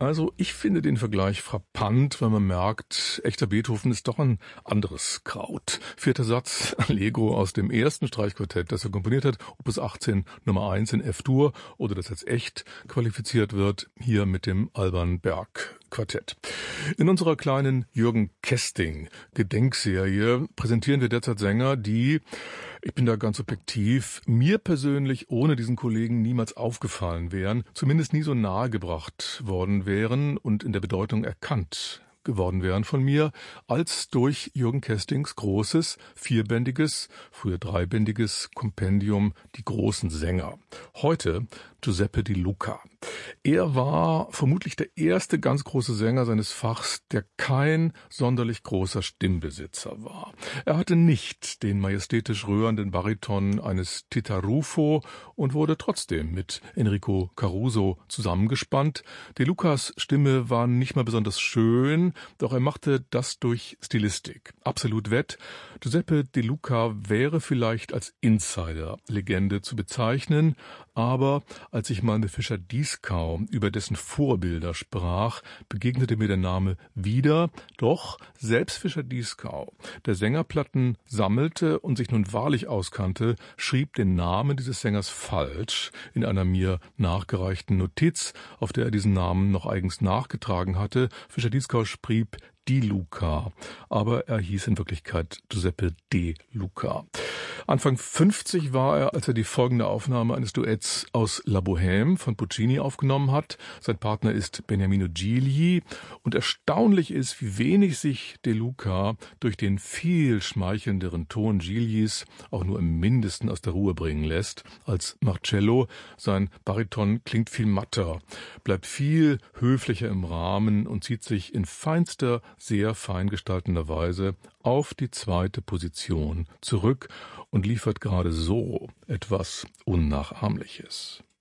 Also, ich finde den Vergleich frappant, weil man merkt, echter Beethoven ist doch ein anderes Kraut. Vierter Satz, Allegro aus dem ersten Streichquartett, das er komponiert hat, Opus 18, Nummer 1 in F-Dur, oder das jetzt echt qualifiziert wird, hier mit dem Alban Berg Quartett. In unserer kleinen Jürgen Kesting Gedenkserie präsentieren wir derzeit Sänger, die, ich bin da ganz subjektiv, mir persönlich ohne diesen Kollegen niemals aufgefallen wären, zumindest nie so nahegebracht worden wären und in der Bedeutung erkannt geworden wären von mir, als durch Jürgen Kestings großes, vierbändiges, früher dreibändiges Kompendium Die großen Sänger. Heute Giuseppe Di Luca. Er war vermutlich der erste ganz große Sänger seines Fachs, der kein sonderlich großer Stimmbesitzer war. Er hatte nicht den majestätisch rührenden Bariton eines Tita Ruffo und wurde trotzdem mit Enrico Caruso zusammengespannt. Di Lucas Stimme war nicht mal besonders schön, doch er machte das durch Stilistik. Absolut wett. Giuseppe Di Luca wäre vielleicht als Insider-Legende zu bezeichnen, aber als ich mal mit Fischer Dieskau über dessen Vorbilder sprach, begegnete mir der Name wieder. Doch selbst Fischer Dieskau, der Sängerplatten sammelte und sich nun wahrlich auskannte, schrieb den Namen dieses Sängers falsch in einer mir nachgereichten Notiz, auf der er diesen Namen noch eigens nachgetragen hatte. Fischer Dieskau schrieb Di Luca, aber er hieß in Wirklichkeit Giuseppe De Luca. Anfang 50 war er, als er die folgende Aufnahme eines Duetts aus La Bohème von Puccini aufgenommen hat. Sein Partner ist Beniamino Gigli und erstaunlich ist, wie wenig sich De Luca durch den viel schmeichelnderen Ton Giglis auch nur im Mindesten aus der Ruhe bringen lässt als Marcello. Sein Bariton klingt viel matter, bleibt viel höflicher im Rahmen und zieht sich in feinster, sehr fein gestaltender Weise auf die zweite Position zurück und liefert gerade so etwas Unnachahmliches.